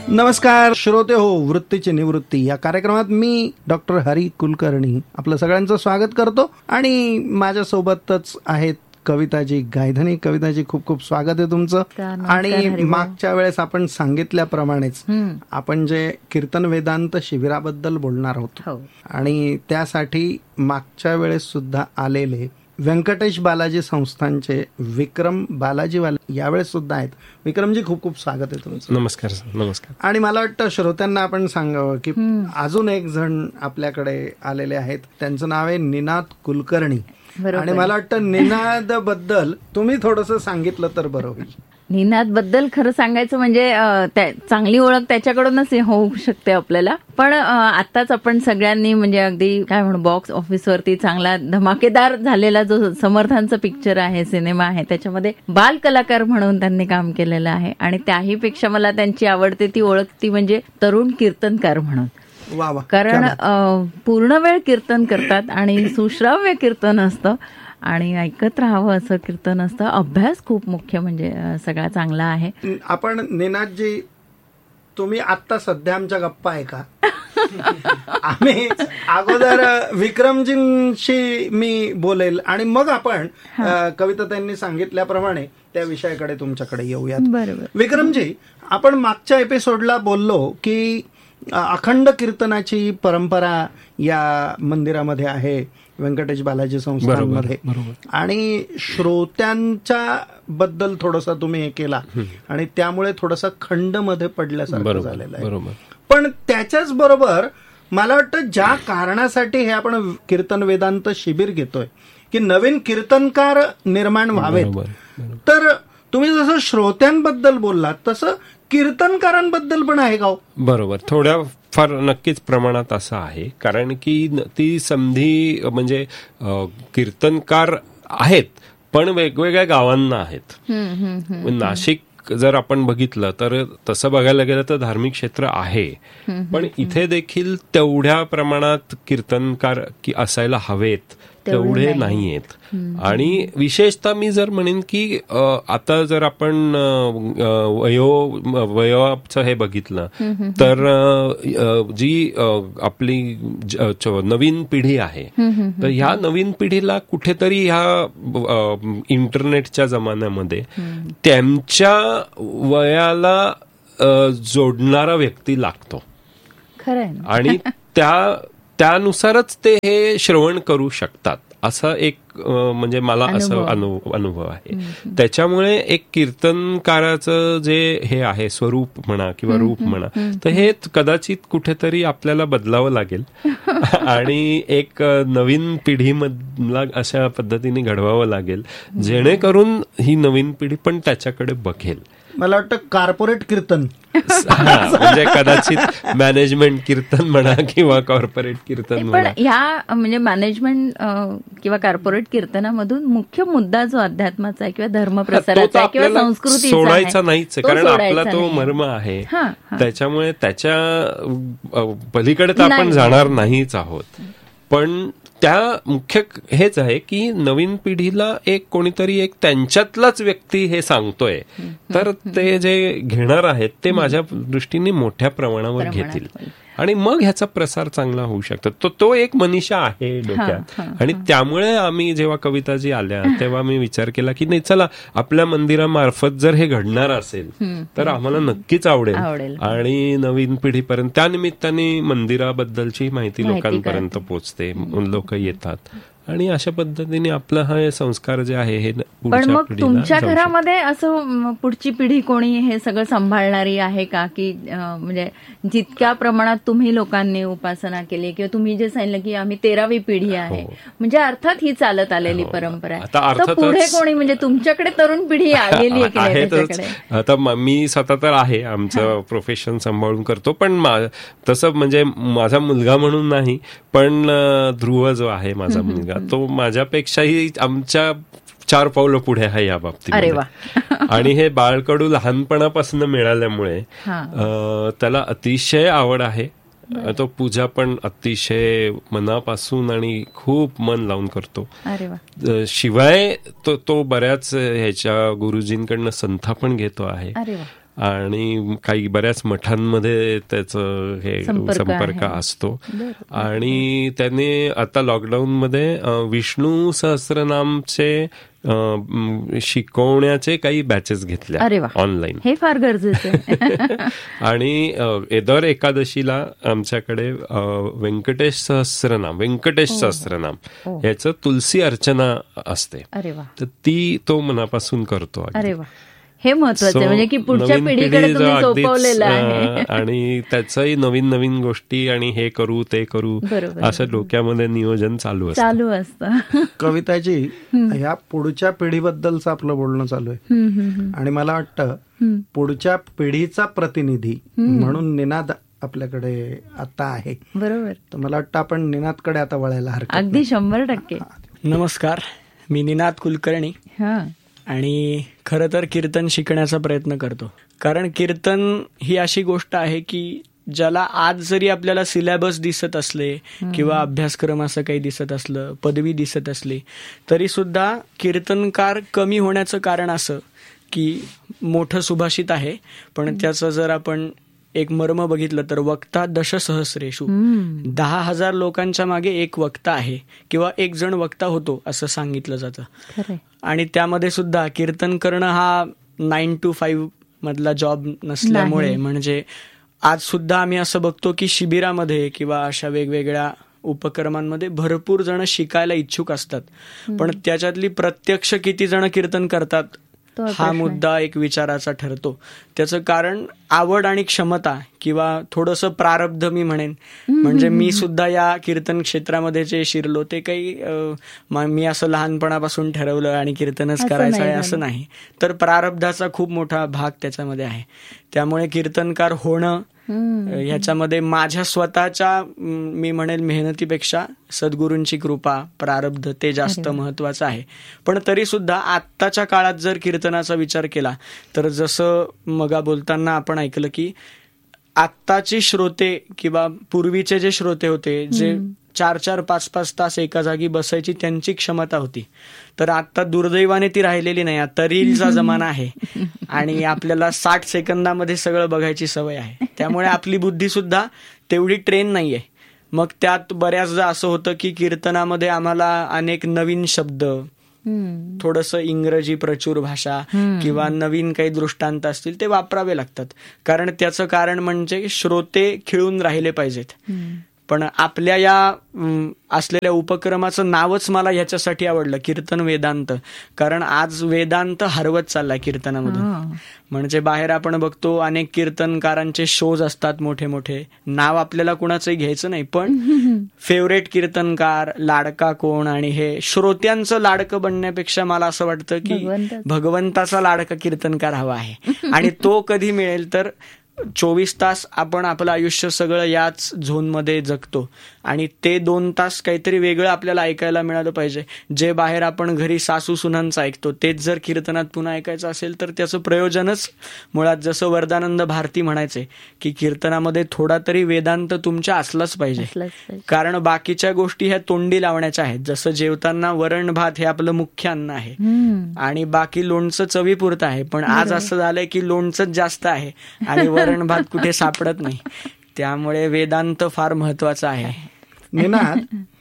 नमस्कार श्रोते हो, वृत्तीची निवृत्ती या कार्यक्रमात मी डॉक्टर हरी कुलकर्णी आपलं सगळ्यांचं स्वागत करतो आणि माझ्यासोबतच आहेत कविताजी गायधनी. कविताजी, खूप खूप स्वागत आहे तुमचं. आणि मागच्या वेळेस आपण सांगितल्याप्रमाणेच आपण जे कीर्तन वेदांत शिबिराबद्दल बोलणार होतो आणि त्यासाठी मागच्या वेळेस सुद्धा आलेले व्यंकटेश बालाजी संस्थानचे विक्रम बालाजीवाले यावेळेस सुद्धा आहेत. विक्रमजी, खूप खूप स्वागत आहे तुमचं. नमस्कार सर. नमस्कार. आणि मला वाटतं श्रोत्यांना आपण सांगावं की अजून एक जण आपल्याकडे आलेले आहेत. त्यांचं नाव आहे निनाद कुलकर्णी. आणि मला वाटतं निनाद बद्दल तुम्ही थोडंसं सांगितलं तर बरं होईल. निनाद बद्दल खरं सांगायचं म्हणजे चांगली ओळख त्याच्याकडूनच होऊ शकते आपल्याला. पण आताच आपण सगळ्यांनी म्हणजे अगदी काय म्हणू, बॉक्स ऑफिसवरती चांगला धमाकेदार झालेला जो समर्थांचा पिक्चर आहे, सिनेमा आहे, त्याच्यामध्ये बाल कलाकार म्हणून त्यांनी काम केलेलं आहे. आणि त्याही पेक्षा मला त्यांची आवडते ती ओळख ती म्हणजे तरुण कीर्तनकार म्हणून. कारण पूर्ण वेळ कीर्तन करतात आणि सुश्राव्य कीर्तन असतं आणि ऐकत राहावं असं कीर्तन असतं. अभ्यास खूप मुख्य म्हणजे सगळा चांगला आहे. आपण निनादजी, तुम्ही आता सध्या आमच्या गप्पा आहे का? आम्ही अगोदर विक्रमजींशी मी बोलेल आणि मग आपण कविता त्यांनी सांगितल्याप्रमाणे त्या विषयाकडे तुमच्याकडे येऊयात. बरोबर. विक्रमजी, आपण मागच्या एपिसोडला बोललो की अखंड कीर्तनाची परंपरा या मंदिरामध्ये आहे, व्यंकटेश बालाजी संस्थानमध्ये. आणि श्रोत्यांच्या बद्दल थोडासा तुम्ही हे केला आणि त्यामुळे थोडासा खंड मध्ये पडल्यासारखं झालेलं आहे. पण त्याच्याच बरोबर मला वाटतं ज्या कारणासाठी हे आपण कीर्तन वेदांत शिबिर घेतोय की नवीन कीर्तनकार निर्माण व्हावेत, तर तुम्ही जसं श्रोत्यांबद्दल बोललात तसं कीर्तनकारांबद्दल पण आहे का? बरोबर. थोड्या फार नक्कीच प्रमाणात असं आहे. कारण की ती संधी म्हणजे कीर्तनकार आहेत पण वेगवेगळ्या गावांना आहेत. नाशिक जर आपण बघितलं तर तसं बघायला गेलं तर धार्मिक क्षेत्र आहे, पण इथे देखील तेवढ्या प्रमाणात कीर्तनकार की असायला हवेत तेवढे नाहीयेत. आणि विशेषतः मी जर म्हणेन की आता जर आपण वयोचं हे बघितलं तर जी आपली नवीन पिढी आहे, तर ह्या नवीन पिढीला कुठेतरी ह्या इंटरनेटच्या जमान्यामध्ये त्यांच्या वयाला जोडणारा व्यक्ती लागतो. खरंय. आणि त्यानुसारच ते हे श्रवण करू शकतात असा एक म्हणजे मला असं अनुभव आहे. त्याच्यामुळे एक कीर्तनकाराचं जे हे आहे स्वरूप म्हणा किंवा रूप म्हणा, तर हे कदाचित कुठेतरी आपल्याला बदलावं लागेल आणि एक नवीन पिढीमधला अशा पद्धतीने घडवावं लागेल जेणेकरून ही नवीन पिढी पण त्याच्याकडे बघेल. मला वाटतं कॉर्पोरेट कीर्तन म्हणजे कदाचित मॅनेजमेंट कीर्तन म्हणा किंवा कॉर्पोरेट कीर्तन म्हणा. पण ह्या म्हणजे मॅनेजमेंट किंवा कॉर्पोरेट कीर्तनामधून मुख्य मुद्दा जो अध्यात्माचा आहे किंवा धर्म प्रसाराचा किंवा संस्कृतीचा सोडायचा नाहीच, कारण आपला तो मर्म आहे. त्याच्यामुळे त्याच्या पलीकडे तर आपण जाणार नाहीच आहोत. पण त्या मुख्य हेच आहे की नवीन पिढीला एक कोणीतरी एक त्यांच्यातलाच व्यक्ती हे सांगतोय, तर ते जे घेणार आहेत ते माझ्या दृष्टीने मोठ्या प्रमाणावर घेतील आणि मग ह्याचा प्रसार चांगला होऊ शकतो. तो एक मनीषा आहे डोक्यात. आणि त्यामुळे आम्ही जेव्हा कविताजी आल्या तेव्हा मी विचार केला की नाही, चला आपल्या मंदिरामार्फत जर हे घडणार असेल तर आम्हाला नक्कीच आवडेल आणि नवीन पिढीपर्यंत त्या निमित्ताने मंदिराबद्दलची माहिती लोकांपर्यंत पोहोचते, लोक येतात आणि अशा पद्धतीने आपलं हा संस्कार जे आहे हे. पण मग तुमच्या घरामध्ये असं पुढची पिढी कोणी हे सगळं सांभाळणारी आहे का, की म्हणजे जितक्या प्रमाणात तुम्ही लोकांनी उपासना केली किंवा तुम्ही जे सांगितलं की आम्ही 13वी पिढी आहे, म्हणजे अर्थात ही चालत आलेली परंपरा आहे, तर पुढे कोणी म्हणजे तुमच्याकडे तरुण पिढी आलेली आहे की नाही त्याच्याकडे? आता मी स्वतः तर आहे, आमचं प्रोफेशन सांभाळून करतो, पण तसं म्हणजे माझा मुलगा म्हणून नाही, पण ध्रुव जो आहे माझा मुलगा तो माझ्यापेक्षाही आमच्या 4 पावलं पुढे आहे या बाबतीत. आणि हे बाळकडू लहानपणापासून मिळाल्यामुळे त्याला अतिशय आवड आहे. तो पूजा पण अतिशय मनापासून आणि खूप मन लावून करतो. शिवाय तो बऱ्याच ह्याच्या गुरुजींकडनं संथा पण घेतो आहे. आणि काही बऱ्याच मठांमध्ये त्याचं हे संपर्क असतो. आणि त्याने आता लॉकडाऊनमध्ये विष्णू सहस्रनामचे शिकवण्याचे काही बॅचेस घेतल्या ऑनलाईन. हे फार गरजेचं. आणि दर एकादशीला आमच्याकडे व्यंकटेश सहस्रनाम ह्याचं तुलसी अर्चना असते. तर तो मनापासून करतो. हे महत्वाचं आहे, म्हणजे की पुढच्या पिढीकडे तुम्ही सोपवलेलं आहे. आणि त्याचंही नवीन नवीन गोष्टी आणि हे करू ते करू असं डोक्यामध्ये नियोजन चालू असतं. कविताजी, ह्या पुढच्या पिढीबद्दलच आपलं बोलणं चालू आहे आणि मला वाटतं पुढच्या पिढीचा प्रतिनिधी म्हणून निनाद आपल्याकडे आता आहे. बरोबर. तर मला वाटतं आपण निनादकडे आता वळायला हरकत. अगदी 100%. नमस्कार, मी निनाद कुलकर्णी आणि खरं तर कीर्तन शिकण्याचा प्रयत्न करतो. कारण कीर्तन ही अशी गोष्ट आहे की ज्याला आज जरी आपल्याला सिलेबस दिसत असले किंवा अभ्यासक्रम असं काही दिसत असलं, पदवी दिसत असली, तरी सुद्धा कीर्तनकार कमी होण्याचं कारण असं की मोठं सुभाषित आहे, पण त्याचं जर आपण एक मर्म बघितलं तर वक्ता दशसहस्रेषु, 10,000 लोकांच्या मागे एक वक्ता आहे किंवा एक जण वक्ता होतो असं सांगितलं जातं. आणि त्यामध्ये सुद्धा कीर्तन करणं हा 9 to 5 मधला जॉब नसल्यामुळे, म्हणजे आज सुद्धा आम्ही असं बघतो की शिबिरामध्ये किंवा अशा वेगवेगळ्या उपक्रमांमध्ये भरपूर जण शिकायला इच्छुक असतात, पण त्याच्यातली प्रत्यक्ष किती जण कीर्तन करतात हा मुद्दा एक विचाराचा ठरतो. त्याचं कारण आवड आणि क्षमता किंवा थोडंसं प्रारब्ध मी म्हणेन. म्हणजे मी सुद्धा या कीर्तन क्षेत्रामध्ये जे शिरलो ते काही मी असं लहानपणापासून ठरवलं आणि कीर्तनच करायचं आहे असं नाही, तर प्रारब्धाचा खूप मोठा भाग त्याच्यामध्ये आहे. त्यामुळे कीर्तनकार होणं ह्याच्यामध्ये माझ्या स्वतःच्या मी म्हणेल मेहनतीपेक्षा सद्गुरूंची कृपा, प्रारब्ध ते जास्त महत्वाचं आहे. पण तरी सुद्धा आत्ताच्या काळात जर कीर्तनाचा विचार केला तर जसं मगा बोलताना आपण ऐकलं की आत्ताची श्रोते किंवा पूर्वीचे जे श्रोते होते जे 4-4, 5-5 तास एका जागी बसायची त्यांची क्षमता होती, तर आता दुर्दैवाने ती राहिलेली नाही. आता रीलचा जमाना आहे आणि आपल्याला 60 सेकंदामध्ये सगळं बघायची सवय आहे. त्यामुळे आपली बुद्धी सुद्धा तेवढी ट्रेन नाहीये. मग त्यात बऱ्याचदा असं होतं की कीर्तनामध्ये आम्हाला अनेक नवीन शब्द, थोडंसं इंग्रजी प्रचूर भाषा किंवा नवीन काही दृष्टांत असतील ते वापरावे लागतात. कारण त्याचं कारण म्हणजे श्रोते खिळून राहिले पाहिजेत. पण आपल्या या असलेल्या उपक्रमाचं नावच मला ह्याच्यासाठी आवडलं, कीर्तन वेदांत. कारण आज वेदांत हरवत चाललाय कीर्तनामधून. म्हणजे बाहेर आपण बघतो अनेक कीर्तनकारांचे शोज असतात मोठे मोठे, नाव आपल्याला कुणाचंही घ्यायचं नाही, पण फेवरेट कीर्तनकार, लाडका कोण, आणि हे श्रोत्यांचं लाडकं बनण्यापेक्षा मला असं वाटतं की भगवंताचा लाडका कीर्तनकार हवा आहे. आणि तो कधी मिळेल तर 24 तास आपण आपलं आयुष्य सगळं याच झोनमध्ये जगतो आणि ते 2 तास काहीतरी वेगळं आपल्याला ऐकायला मिळालं पाहिजे. जे बाहेर आपण घरी सासू सुनांचं ऐकतो तेच जर कीर्तनात पुन्हा ऐकायचं असेल तर त्याचं प्रयोजनच मुळात, जसं वरदानंद भारती म्हणायचे की कीर्तनामध्ये थोडा तरी वेदांत तुमच्या असलाच पाहिजे. कारण बाकीच्या गोष्टी ह्या तोंडी लावण्याच्या आहेत. जसं जेवताना वरण भात हे आपलं मुख्य अन्न आहे आणि बाकी लोणचं चवीपुरतं आहे, पण आज असं झालंय की लोणचंच जास्त आहे आणि वरण भात कुठे सापडत नाही. त्यामुळे वेदांत फार महत्वाचा आहे. निनाद,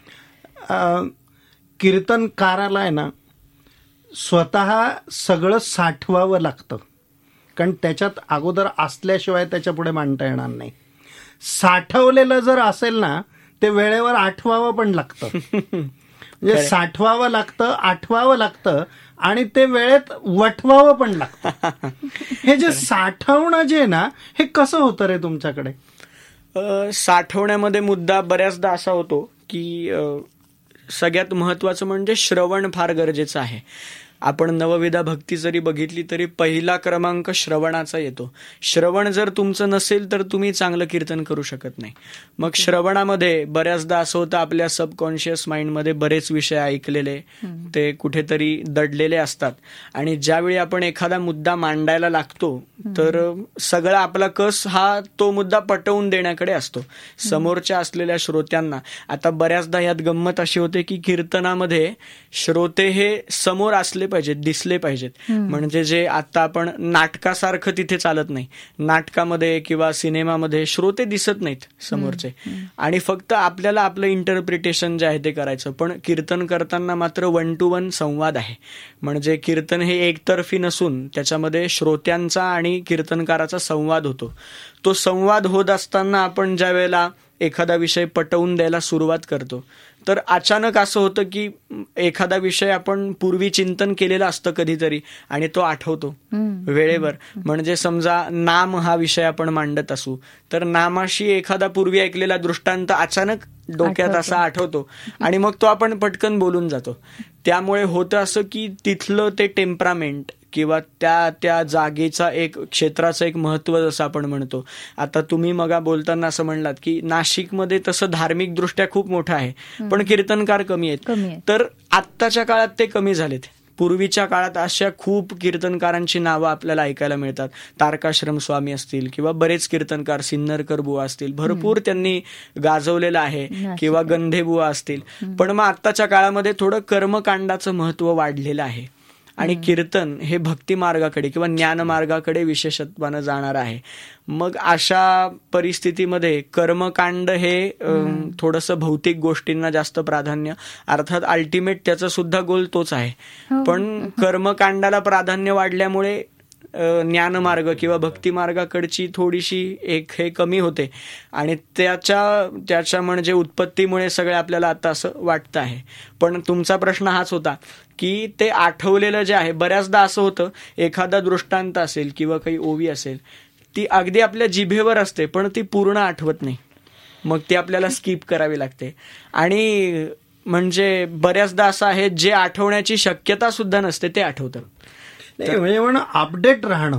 कीर्तनकाराला आहे ना स्वतः सगळं साठवावं लागतं, कारण त्याच्यात अगोदर असल्याशिवाय त्याच्या पुढे मांडता येणार नाही. साठवलेलं जर असेल ना ते वेळेवर आठवावं पण लागतं. म्हणजे साठवावं लागतं, आठवावं लागतं आणि ते वेळेत वठवावं पण लागतं. हे जे साठवणं जे आहे ना हे कसं होतं रे तुमच्याकडे? साठवण्यामध्ये मुद्दा बऱ्याचदा असा होतो की सगळ्यात महत्वाचं म्हणजे श्रवण फार गरजेचं आहे. आपण नवविधा भक्ती जरी बघितली तरी पहिला क्रमांक श्रवणाचा येतो. श्रवण जर तुमचं नसेल तर तुम्ही चांगलं कीर्तन करू शकत नाही. मग श्रवणामध्ये बऱ्याचदा असं होतं आपल्या सबकॉन्शियस माइंडमध्ये बरेच विषय ऐकलेले ते कुठेतरी दडलेले असतात आणि ज्यावेळी आपण एखादा मुद्दा मांडायला लागतो तर सगळा आपला कस हा तो मुद्दा पटवून देण्याकडे असतो समोरच्या असलेल्या श्रोत्यांना. आता बऱ्याचदा यात गंमत अशी होते की कीर्तनामध्ये श्रोते हे समोर असले पाहिजेत, दिसले पाहिजेत. म्हणजे जे आता आपण नाटकासारखं तिथे चालत नाही. नाटकामध्ये किंवा सिनेमामध्ये श्रोते दिसत नाहीत समोरचे, आणि फक्त आपल्याला आपलं इंटरप्रिटेशन जे आहे ते करायचं. पण कीर्तन करताना मात्र 1 to 1 संवाद आहे. म्हणजे कीर्तन हे एकतर्फी नसून त्याच्यामध्ये श्रोत्यांचा आणि कीर्तनकाराचा संवाद होतो. तो संवाद होत असताना आपण ज्या वेळेला एखादा विषय पटवून द्यायला सुरुवात करतो, तर अचानक असं होतं की एखादा विषय आपण पूर्वी चिंतन केलेलं असतं कधीतरी, आणि तो आठवतो वेळेवर. म्हणजे समजा नाम हा विषय आपण मांडत असू, तर नामाशी एखादा पूर्वी ऐकलेला दृष्टांत अचानक डोक्यात असा आठवतो, आणि मग तो आपण पटकन बोलून जातो. त्यामुळे होतं असं की तिथलं ते टेम्परामेंट किंवा त्या जागेचा एक क्षेत्राचं एक महत्व जसं आपण म्हणतो. आता तुम्ही मगा बोलताना असं म्हणलात की नाशिकमध्ये तसं धार्मिक दृष्ट्या खूप मोठं आहे, पण कीर्तनकार कमी आहेत. तर आत्ताच्या काळात ते कमी झालेत. पूर्वीच्या काळात अशा खूप कीर्तनकारांची नावं आपल्याला ऐकायला मिळतात. तारकाश्रम स्वामी असतील किंवा बरेच कीर्तनकार, सिन्नरकर बुवा असतील, भरपूर त्यांनी गाजवलेलं आहे, किंवा गंधे बुवा असतील. पण मग आत्ताच्या काळामध्ये थोडं कर्मकांडाचं महत्व वाढलेलं आहे, आणि कीर्तन हे भक्ती मार्गाकडे किंवा ज्ञान मार्गाकडे विशेषत्वानं जाणार आहे. मग अशा परिस्थितीमध्ये कर्मकांड हे थोडंसं भौतिक गोष्टींना जास्त प्राधान्य, अर्थात अल्टिमेट त्याचा सुद्धा गोल तोच आहे, पण कर्मकांडाला प्राधान्य वाढल्यामुळे ज्ञानमार्ग किंवा भक्ती मार्गाकडची थोडीशी हे कमी होते, आणि त्याच्या म्हणजे उत्पत्तीमुळे सगळे आपल्याला आता असं वाटतं आहे. पण तुमचा प्रश्न हाच होता की ते आठवलेलं जे आहे, बऱ्याचदा असं होतं एखादा दृष्टांत असेल किंवा काही ओवी असेल, ती अगदी आपल्या जिभेवर असते पण ती पूर्ण आठवत नाही, मग ती आपल्याला स्किप करावी लागते. आणि म्हणजे बऱ्याचदा असं आहे जे आठवण्याची शक्यता सुद्धा नसते ते आठवतं. म्हणजे म्हणून अपडेट राहणं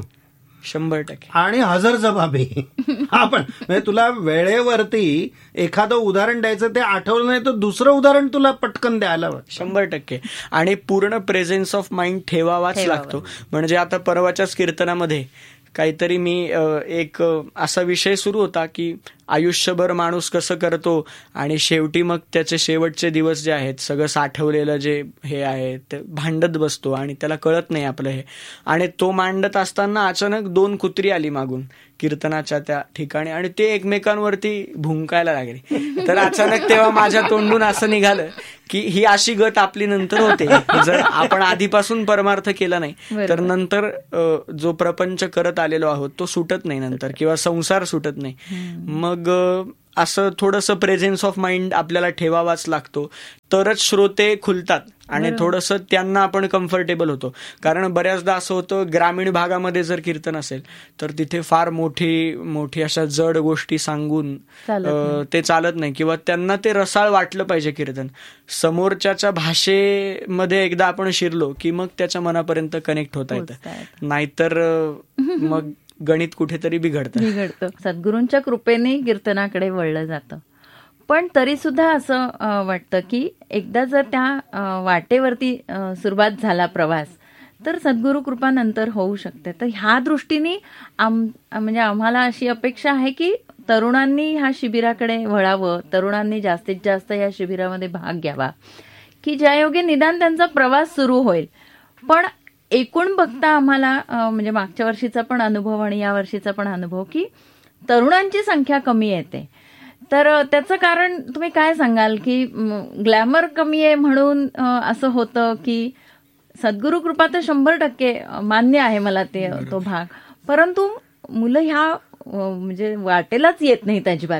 100% आणि हजरजबाबी. आपण म्हणजे तुला वेळेवरती एखादं उदाहरण द्यायचं, ते आठवलं नाही तर दुसरं उदाहरण तुला पटकन द्यायला 100%. आणि पूर्ण प्रेझेन्स ऑफ माइंड ठेवावाच लागतो. म्हणजे आता परवाच्याच कीर्तनामध्ये काहीतरी मी एक असा विषय सुरू होता की आयुष्यभर माणूस कसं करतो आणि शेवटी मग त्याचे शेवटचे दिवस जे आहेत सगळं साठवलेलं जे हे आहे ते भांडत बसतो आणि त्याला कळत नाही आपलं हे. आणि तो मांडत असताना अचानक 2 कुत्री आली मागून कीर्तनाच्या त्या ठिकाणी आणि ते एकमेकांवरती भुंकायला लागले. तर अचानक तेव्हा माझ्या तोंडून असं निघालं की ही अशी गत आपली नंतर होते जर आपण आधीपासून परमार्थ केला नाही तर नंतर जो प्रपंच करत आलेलो आहोत तो सुटत नाही नंतर, किंवा संसार सुटत नाही. मग असं थोडंसं प्रेझेन्स ऑफ माइंड आपल्याला ठेवावाच लागतो, तरच श्रोते खुलतात आणि थोडंसं त्यांना आपण कम्फर्टेबल होतो. कारण बऱ्याचदा असं होतं ग्रामीण भागामध्ये जर कीर्तन असेल तर तिथे फार मोठी अशा जड गोष्टी सांगून ते चालत नाही, किंवा त्यांना ते रसाळ वाटलं पाहिजे कीर्तन. समोरच्याच्या भाषेमध्ये एकदा आपण शिरलो की मग त्याच्या मनापर्यंत कनेक्ट होता येतं, नाहीतर मग गणित कुठेतरी बिघडतं. सद्गुरूंच्या कृपेने कीर्तनाकडे वळलं जातं. पण तरी सुद्धा असं वाटतं की एकदा जर त्या वाटेवरती सुरुवात झाला प्रवास तर सद्गुरू कृपा नंतर होऊ शकते. तर ह्या दृष्टीने म्हणजे आम्हाला अशी अपेक्षा आहे की तरुणांनी ह्या शिबिराकडे वळावं, तरुणांनी जास्तीत जास्त या शिबिरामध्ये भाग घ्यावा की ज्यायोगे निदान त्यांचा प्रवास सुरू होईल. पण एकूण बघता आम्हाला म्हणजे मागच्या वर्षीचा पण अनुभव आणि या वर्षीचा पण अनुभव की तरुणांची संख्या कमी येते. तर त्याचं कारण तुम्ही काय सांगाल की ग्लॅमर कमी आहे म्हणून असं होतं की सद्गुरू कृपा तर 100% मान्य आहे मला तो भाग, परंतु मुलं ह्या म्हणजे वाटेलाच येत नाहीत अजिबात,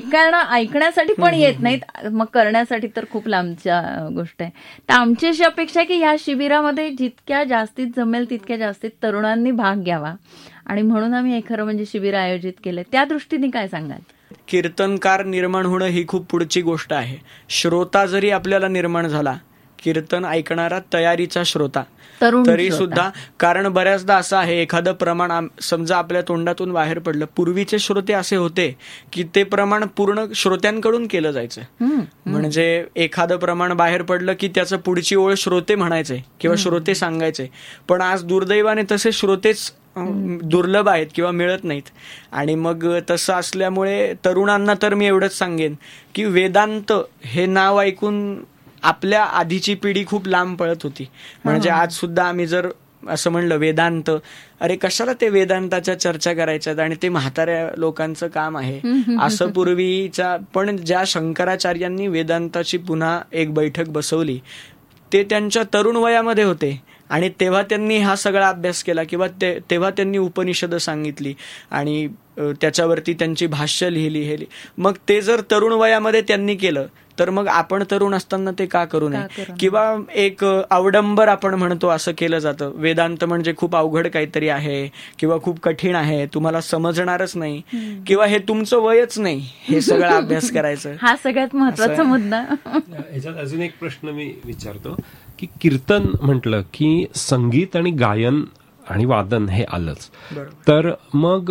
ऐकण्यासाठी पण येत नाहीत, मग करण्यासाठी तर खूप लांबच्या गोष्ट आहे. तर आमची अशी अपेक्षा आहे की ह्या शिबिरामध्ये जितक्या जास्तीत जमेल तितक्या जास्तीत तरुणांनी भाग घ्यावा आणि म्हणून आम्ही हे खरं म्हणजे शिबिर आयोजित केलं. त्या दृष्टीने काय सांगाल? कीर्तनकार निर्माण होणं ही खूप पुढची गोष्ट आहे. श्रोता जरी आपल्याला निर्माण झाला, कीर्तन ऐकणारा तयारीचा श्रोता तरी सुद्धा, कारण बऱ्याचदा असं आहे एखादं प्रमाण समजा आपल्या तोंडातून बाहेर पडलं. पूर्वीचे श्रोते असे होते की ते प्रमाण पूर्ण श्रोत्यांकडून केलं जायचं. म्हणजे एखादं प्रमाण बाहेर पडलं की त्याचं पुढची ओळ श्रोते म्हणायचे किंवा श्रोते सांगायचे. पण आज दुर्दैवाने तसे श्रोतेच दुर्लभ आहेत किंवा मिळत नाहीत. आणि मग तसं असल्यामुळे तरुणांना तर मी एवढंच सांगेन की वेदांत हे नाव ऐकून आपल्या आधीची पिढी खूप लांब पळत होती. म्हणजे आज सुद्धा आम्ही जर असं म्हणलं वेदांत, अरे कशाला ते वेदांताच्या चर्चा करायच्यात आणि ते म्हाताऱ्या लोकांचं काम आहे असं पूर्वीच्या. पण ज्या शंकराचार्यांनी वेदांताची पुन्हा एक बैठक बसवली ते त्यांच्या तरुण वयामध्ये होते आणि तेव्हा त्यांनी हा सगळा अभ्यास केला किंवा तेव्हा त्यांनी उपनिषद सांगितली आणि त्याच्यावरती त्यांची भाष्य लिहिली. मग ते जर तरुण वयामध्ये त्यांनी केलं तर मग आपण तरुण असताना ते का करू नये? किंवा एक अवडंबर आपण म्हणतो असं केलं जातं, वेदांत म्हणजे खूप अवघड काहीतरी आहे किंवा खूप कठीण आहे, तुम्हाला समजणारच नाही किंवा हे तुमचं वयच नाही हे सगळं अभ्यास करायचं. हा सगळ्यात महत्वाचा मुद्दा. याच्यात अजून एक प्रश्न मी विचारतो की कीर्तन म्हटलं की संगीत आणि गायन आणि वादन हे आलंच, तर मग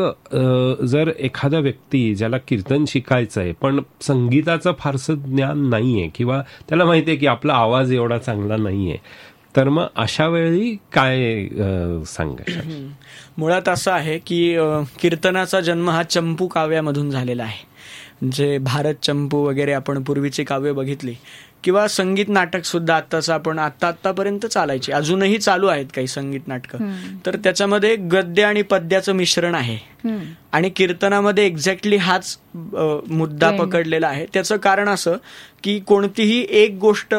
जर एखादा व्यक्ती ज्याला कीर्तन शिकायचंय पण संगीताचं फारसं ज्ञान नाहीये किंवा त्याला माहितीये की आपला आवाज एवढा चांगला नाहीये, तर मग अशा वेळी काय सांगायचं? मुळात असं आहे की कीर्तनाचा जन्म हा चंपू काव्यामधून झालेला आहे. जे भारत चंपू वगैरे आपण पूर्वीची काव्य बघितली किंवा संगीत नाटक सुद्धा आत्ताचं आपण आतापर्यंत चालायची, अजूनही चालू आहेत काही संगीत नाटकं, तर त्याच्यामध्ये गद्य आणि पद्याचं मिश्रण आहे आणि कीर्तनामध्ये एक्झॅक्टली हाच मुद्दा पकडलेला आहे. त्याचं कारण असं की कोणतीही एक गोष्ट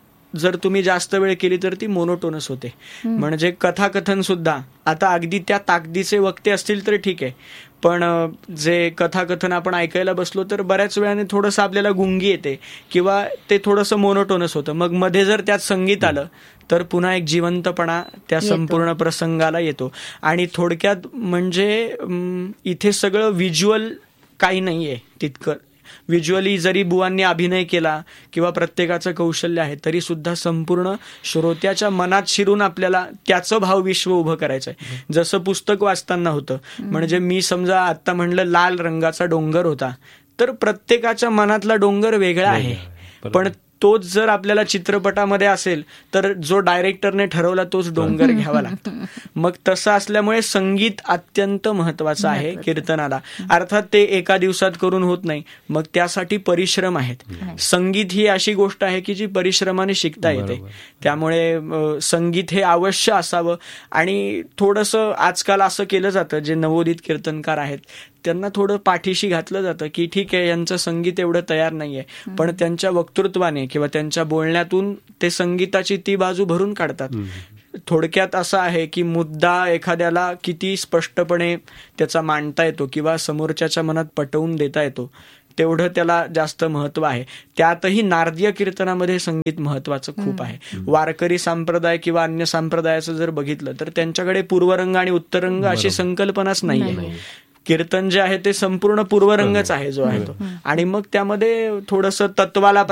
जर तुम्ही जास्त वेळ केली तर ती मोनोटोनस होते. म्हणजे कथाकथन सुद्धा आता अगदी त्या ताकदीचे वक्ते असतील तर ठीक आहे, पण जे कथाकथन आपण ऐकायला बसलो तर बऱ्याच वेळाने थोडंसं आपल्याला गुंगी येते किंवा ते थोडंसं मोनोटोनस होतं. मग मध्ये जर त्यात संगीत आलं तर पुन्हा एक जिवंतपणा त्या संपूर्ण प्रसंगाला येतो. आणि थोडक्यात म्हणजे इथे सगळं व्हिज्युअल काही नाहीये तितकं. व्हिज्युअली जरी बुवांनी अभिनय केला किंवा प्रत्येकाचं कौशल्य आहे तरी सुद्धा संपूर्ण श्रोत्याच्या मनात शिरून आपल्याला त्याचं भावविश्व उभं करायचंय. जसं पुस्तक वाचताना होतं, म्हणजे मी समजा आता म्हणलं लाल रंगाचा डोंगर होता, तर प्रत्येकाच्या मनातला डोंगर वेगळा आहे, पण तोच जर आपल्याला चित्रपटामध्ये असेल तर जो डायरेक्टरने ठरवला तोच डोंगर घ्यावा लागतो. मग तसं असल्यामुळे संगीत अत्यंत महत्वाचं आहे कीर्तनाला. अर्थात ते एका दिवसात करून होत नाही, मग त्यासाठी परिश्रम आहेत. संगीत ही अशी गोष्ट आहे की जी परिश्रमाने शिकता येते, त्यामुळे संगीत हे अवश्य असावं. आणि थोडंसं आजकाल असं केलं जातं, जे नवोदित कीर्तनकार आहेत त्यांना थोडं पाठीशी घातलं जातं की ठीक आहे यांचं संगीत एवढं तयार नाहीये, पण त्यांच्या वक्तृत्वाने किंवा त्यांच्या बोलण्यातून ते संगीताची ती बाजू भरून काढतात. थोडक्यात असं आहे की मुद्दा एखाद्याला किती स्पष्टपणे त्याचा मांडता येतो किंवा समोरच्याच्या मनात पटवून देता येतो तेवढं त्याला जास्त महत्व आहे. त्यातही नारदीय कीर्तनामध्ये संगीत महत्वाचं खूप आहे. वारकरी संप्रदाय किंवा अन्य संप्रदायाचं जर बघितलं तर त्यांच्याकडे पूर्वरंग आणि उत्तररंग अशी संकल्पनाच नाहीये. कीर्तन जे आहे ते संपूर्ण पूर्वरंगच आहे जो आहे तो. आणि मग त्यामध्ये थोडंसं तत्वाला